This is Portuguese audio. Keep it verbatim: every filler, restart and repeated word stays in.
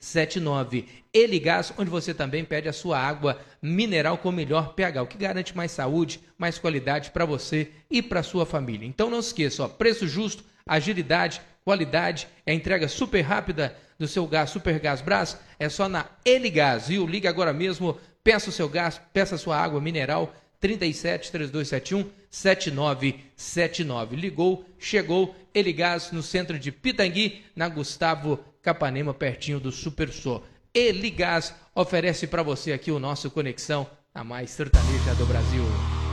sete nove. Eligás, onde você também pede a sua água mineral com melhor pH, o que garante mais saúde, mais qualidade para você e para sua família. Então não se esqueça, ó, preço justo, agilidade, qualidade, é a entrega super rápida do seu gás, Super Gás Brás, é só na Eligás, viu? Liga agora mesmo, peça o seu gás, peça a sua água mineral, trinta e sete, trinta e dois setenta e um, setenta e nove setenta e nove. Ligou, chegou, Eligás, no centro de Pitangui, na Gustavo Capanema, pertinho do Super Sul. Eligás oferece para você aqui o nosso Conexão, a mais sertaneja do Brasil.